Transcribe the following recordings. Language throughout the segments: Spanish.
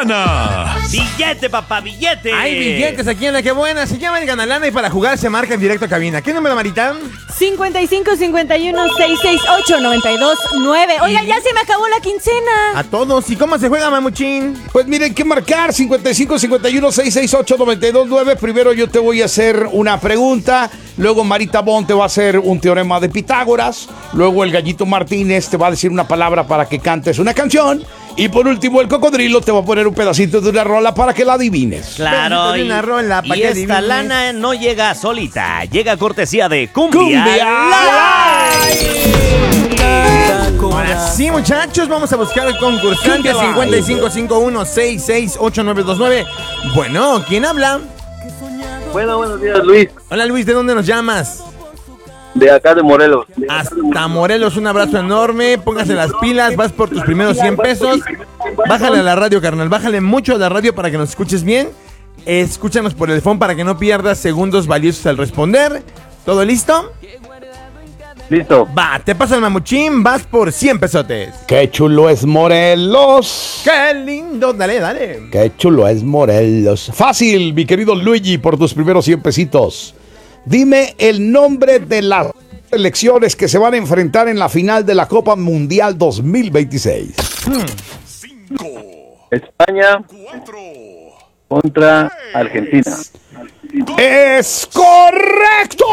lana. ¡Billete, papá, billete! Hay billetes aquí en La Que Buena. Se llama el Gana Lana y para jugar se marca en directo a cabina. ¿Qué número, Marita? 55 51 668 929. Oiga, ya se me acabó la quincena. A todos. ¿Y cómo se juega, Mamuchín? Pues miren, que marcar 55 51 668 929. Primero yo te voy a hacer una pregunta. Luego Marita Bon te va a hacer un teorema de Pitágoras. Luego el Gallito Martínez te va a decir una palabra para que cantes una canción. Y por último el Cocodrilo te va a poner un pedacito de una rola para que la adivines. Claro, De una rola para y que esta adivines. lana no llega solita, llega a cortesía de Cumbia, ¡Cumbia Ahora sí, muchachos, vamos a buscar al concursante 5551668929. Bueno, ¿quién habla? Bueno, buenos días, Luis, Hola, Luis, ¿de dónde nos llamas? de acá de Morelos. Hasta Morelos, un abrazo enorme. Póngase las pilas, vas por tus primeros 100 pesos. Bájale a la radio, carnal, bájale mucho a la radio para que nos escuches bien. Escúchanos por el phone para que no pierdas segundos valiosos al responder. ¿Todo listo? Listo. Va, te pasa el mamuchín, vas por 100 pesotes. ¡Qué chulo es Morelos! ¡Qué lindo! Dale, dale. ¡Qué chulo es Morelos! Fácil, mi querido Luigi, por tus primeros 100 pesitos. Dime el nombre de las selecciones que se van a enfrentar en la final de la Copa Mundial 2026. 5, España 4, contra Argentina. ¡Es correcto!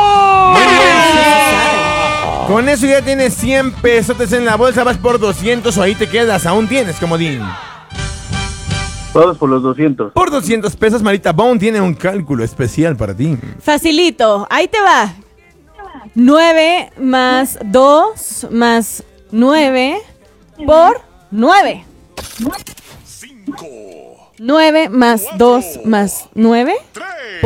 Con eso ya tienes 100 pesotes en la bolsa, vas por 200 o ahí te quedas, aún tienes, comodín. Todos por los 200. Por 200 pesos, Marita Bone tiene un cálculo especial para ti. Facilito, ahí te va. 9 más 2 más 9 por 9. 5, 9 más 2 más 9 3.